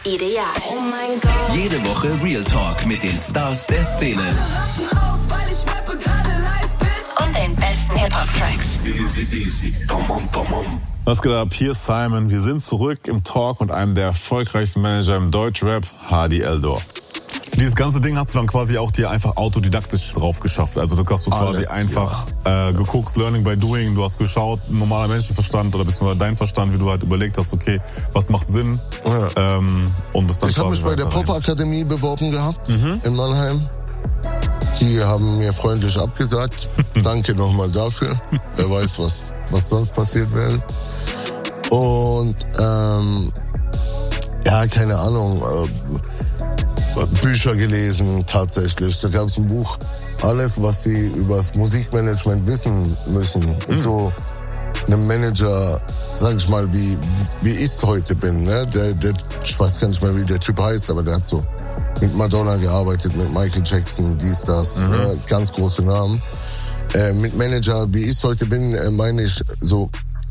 Ideal. Oh mein Gott. Jede Woche Real Talk mit den Stars der Szene. Und den besten Hip-Hop-Tracks. Easy. Was geht ab? Hier ist Simon. Wir sind zurück im Talk mit einem der erfolgreichsten Manager im Deutschrap, Hadi Eldor. Dieses ganze Ding hast du dann quasi auch dir einfach autodidaktisch drauf geschafft. Also du hast quasi einfach geguckt, Learning by Doing, du hast geschaut, normaler Menschenverstand oder beziehungsweise dein Verstand, wie du halt überlegt hast, okay, was macht Sinn? Ja. Und bist dann ich habe mich bei der Pop-Akademie beworben gehabt in Mannheim. Die haben mir freundlich abgesagt. Danke nochmal dafür. Wer weiß, was sonst passiert wäre. Und keine Ahnung, Bücher gelesen tatsächlich. Da gab es ein Buch, alles, was sie über das Musikmanagement wissen müssen. Und so einem Manager, sag ich mal, wie ich es heute bin. Ne? Der, ich weiß gar nicht mehr, wie der Typ heißt, aber der hat so mit Madonna gearbeitet, mit Michael Jackson, dies, das, ganz große Namen. Mit Manager, wie ich es heute bin, meine ich so,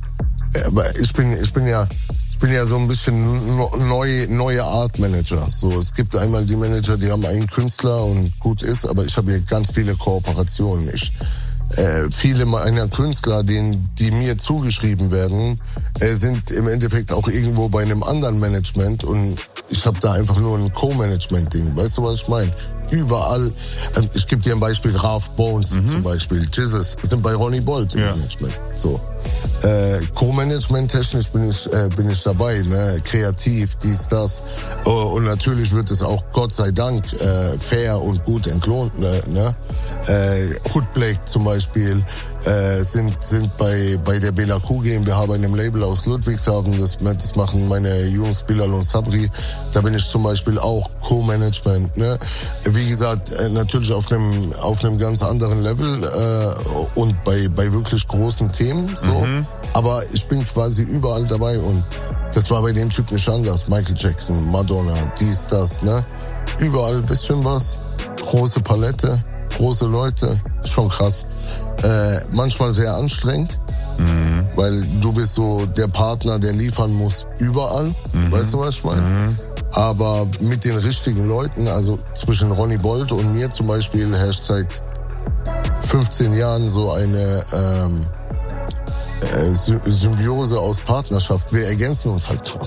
ich bin ja so ein bisschen neue Art Manager. So, es gibt einmal die Manager, die haben einen Künstler und gut ist, aber ich habe hier ganz viele Kooperationen. Viele meiner Künstler, die mir zugeschrieben werden, sind im Endeffekt auch irgendwo bei einem anderen Management und ich habe da einfach nur ein Co-Management-Ding. Weißt du, was ich meine? Überall, ich gebe dir ein Beispiel, Ralph Bones zum Beispiel, Jesus, sind bei Ronnie Bolt im Management. So. Co-Management technisch bin ich dabei, ne? Kreativ, dies, das. Und natürlich wird es auch, Gott sei Dank, fair und gut entlohnt, ne? Hood Black zum Beispiel, sind bei der Bela Q GmbH bei einem Label aus Ludwigshafen, das machen meine Jungs Bilal und Sabri, da bin ich zum Beispiel auch Co-Management, ne? Wie gesagt, natürlich auf einem ganz anderen Level, und bei wirklich großen Themen, so. Aber ich bin quasi überall dabei und das war bei dem Typ nicht anders. Michael Jackson, Madonna, dies, das, ne? Überall ein bisschen was. Große Palette, große Leute, schon krass. Manchmal sehr anstrengend, weil du bist so der Partner, der liefern muss überall. Weißt du, was ich meine? Aber mit den richtigen Leuten, also zwischen Ronnie Bolt und mir zum Beispiel, herrscht seit 15 Jahren so eine Symbiose aus Partnerschaft. Wir ergänzen uns halt krass.